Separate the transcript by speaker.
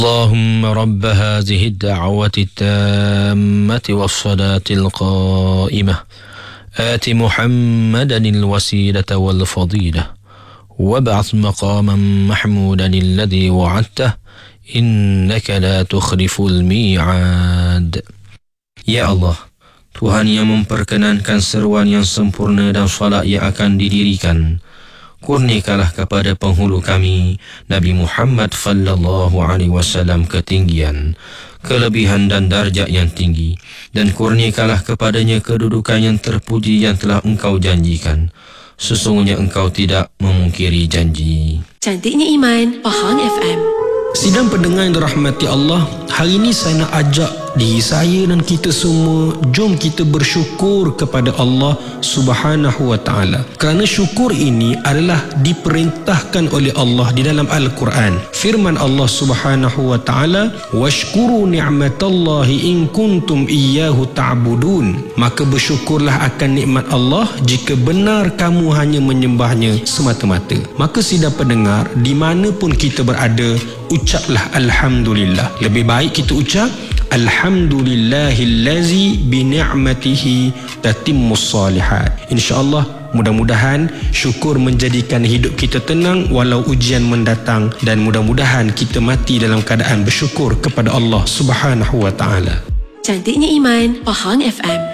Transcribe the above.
Speaker 1: اللهم رب هذه الدعوة التامة والصلاة القائمة آت محمدا الوسيلة والفضيلة وابعث مقاما محمودا الذي وعدته إنك لا تخلف الميعاد. Ya Allah, Tuhan yang memperkenankan seruan yang sempurna dan salat yang akan didirikan, kurniakanlah kepada penghulu kami Nabi Muhammad sallallahu alaihi wasallam ketinggian, kelebihan dan darjat yang tinggi, dan kurniakanlah kepadanya kedudukan yang terpuji yang telah Engkau janjikan. Sesungguhnya Engkau tidak memungkiri janji.
Speaker 2: Cantiknya Iman, Pahang FM.
Speaker 3: Sidang pendengar yang dirahmati Allah, hari ini saya nak ajak diri saya dan kita semua, jom kita bersyukur kepada Allah Subhanahu wa ta'ala. Kerana syukur ini adalah diperintahkan oleh Allah di dalam Al-Quran. Firman Allah Subhanahu wa ta'ala, washkuru ni'matallahi in kuntum iyyahu ta'budun. Maka bersyukurlah akan nikmat Allah jika benar kamu hanya menyembahnya semata-mata. Maka sidang pendengar, di mana pun kita berada, ucaplah Alhamdulillah. Lebih baik kita ucap Alhamdulillahillazi bini'matihi tatimmus salihat. InsyaAllah, mudah-mudahan syukur menjadikan hidup kita tenang walau ujian mendatang, dan mudah-mudahan kita mati dalam keadaan bersyukur kepada Allah Subhanahu wa ta'ala.
Speaker 2: Cantiknya Iman, Pahang FM.